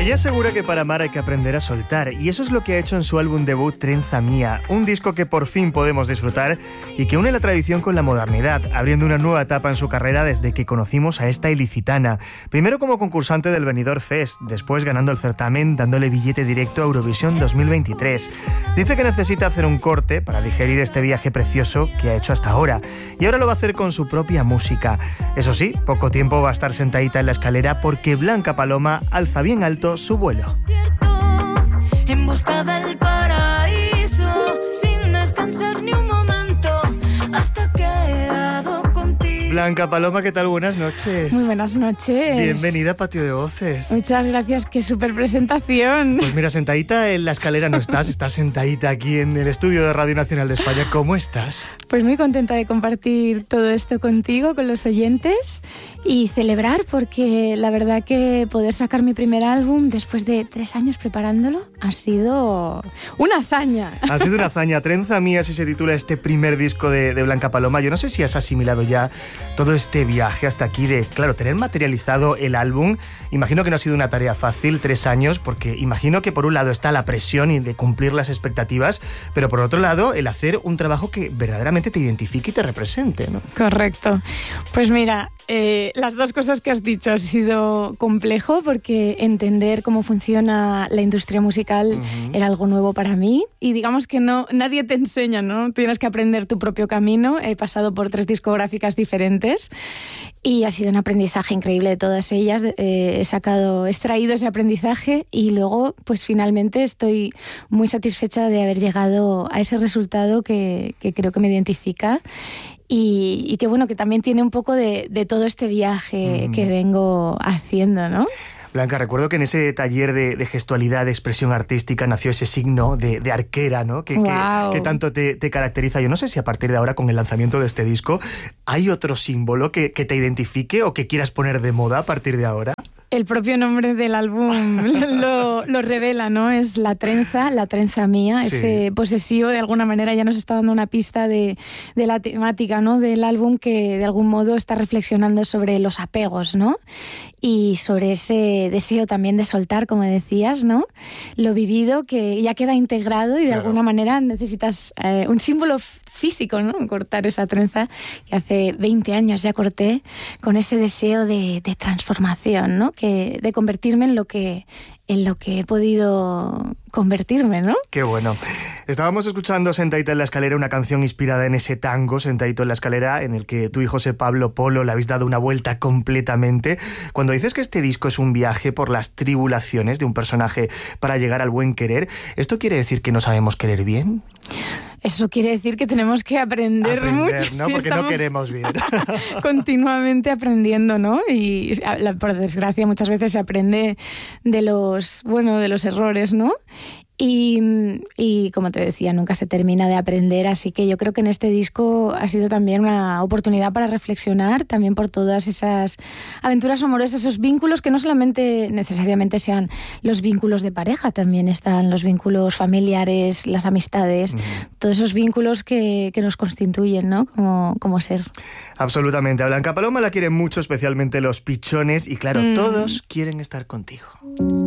Ella asegura que para amar hay que aprender a soltar, y eso es lo que ha hecho en su álbum debut Trenza Mía, un disco que por fin podemos disfrutar y que une la tradición con la modernidad, abriendo una nueva etapa en su carrera desde que conocimos a esta ilicitana. Primero como concursante del Benidorm Fest, después ganando el certamen, dándole billete directo a Eurovisión 2023. Dice que necesita hacer un corte para digerir este viaje precioso que ha hecho hasta ahora, y ahora lo va a hacer con su propia música. Eso sí, poco tiempo va a estar sentadita en la escalera porque Blanca Paloma alza bien alto su vuelo. En busca del paraíso, sin descansar ni un momento, hasta que he dado contigo. Blanca Paloma, ¿qué tal? Buenas noches. Muy buenas noches. Bienvenida a Patio de Voces. Muchas gracias, qué súper presentación. Pues mira, sentadita en la escalera no estás sentadita aquí en el estudio de Radio Nacional de España. ¿Cómo estás? Pues muy contenta de compartir todo esto contigo, con los oyentes, y celebrar porque la verdad que poder sacar mi primer álbum después de 3 años preparándolo ha sido una hazaña. Ha sido una hazaña. Trenza Mía, así se titula este primer disco de Blanca Paloma. Yo no sé si has asimilado ya todo este viaje hasta aquí de, claro, tener materializado el álbum. Imagino que no ha sido una tarea fácil, 3 años, porque imagino que por un lado está la presión y de cumplir las expectativas, pero por otro lado el hacer un trabajo que verdaderamente te identifique y te represente, ¿no? Correcto. Pues mira, las dos cosas que has dicho ha sido complejo porque entender cómo funciona la industria musical era algo nuevo para mí y digamos que nadie te enseña, ¿no? Tienes que aprender tu propio camino. He pasado por 3 discográficas diferentes y ha sido un aprendizaje increíble de todas ellas. He extraído ese aprendizaje y luego pues finalmente estoy muy satisfecha de haber llegado a ese resultado que creo que me identifica. Y que bueno, que también tiene un poco de todo este viaje que vengo haciendo, ¿no? Blanca, recuerdo que en ese taller de gestualidad, de expresión artística, nació ese signo de arquera, ¿no? Que tanto te caracteriza. Yo no sé si a partir de ahora, con el lanzamiento de este disco, ¿hay otro símbolo que te identifique o que quieras poner de moda a partir de ahora? El propio nombre del álbum lo revela, ¿no? Es la trenza mía, sí. Ese posesivo de alguna manera ya nos está dando una pista de la temática, ¿no? Del álbum, que de algún modo está reflexionando sobre los apegos, ¿no? Y sobre ese deseo también de soltar, como decías, ¿no? Lo vivido que ya queda integrado y de alguna manera necesitas un símbolo físico, ¿no? Cortar esa trenza que hace 20 años ya corté, con ese deseo de transformación, ¿no? De convertirme en lo que he podido convertirme, ¿no? Qué bueno. Estábamos escuchando Sentadita en la escalera, una canción inspirada en ese tango, Sentadito en la escalera, en el que tú y José Pablo Polo le habéis dado una vuelta completamente. Cuando dices que este disco es un viaje por las tribulaciones de un personaje para llegar al buen querer, ¿esto quiere decir que no sabemos querer bien? Eso quiere decir que tenemos que aprender mucho. ¿No? Porque no queremos bien. Continuamente aprendiendo, ¿no? Y por desgracia muchas veces se aprende de los errores, ¿no? Y como te decía, nunca se termina de aprender, así que yo creo que en este disco ha sido también una oportunidad para reflexionar también por todas esas aventuras amorosas, esos vínculos que no solamente necesariamente sean los vínculos de pareja, también están los vínculos familiares, las amistades, todos esos vínculos que nos constituyen, ¿no? Como ser. Absolutamente. A Blanca Paloma la quieren mucho, especialmente los pichones, y claro, todos quieren estar contigo.